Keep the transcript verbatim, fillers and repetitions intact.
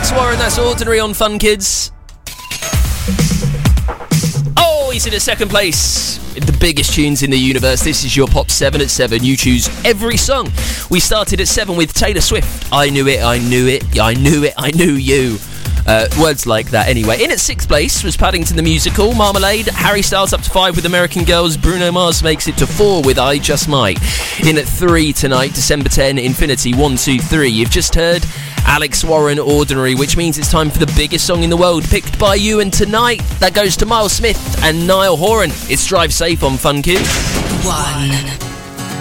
Alex Warren, that's Ordinary on Fun Kids. Oh, he's in a second place with the biggest tunes in the universe. This is your Pop seven at seven. You choose every song. We started at seven with Taylor Swift. I knew it, I knew it, I knew it, I knew you. Uh, words like that anyway. In at sixth place was Paddington the Musical, Marmalade. Harry Styles up to five with American Girls. Bruno Mars makes it to four with I Just Might. In at three tonight, December tenth, Infinity, one, two, three. You've just heard Alex Warren, Ordinary, which means it's time for the biggest song in the world, picked by you, and tonight that goes to Miles Smith and Niall Horan. It's Drive Safe on Fun Kids. One.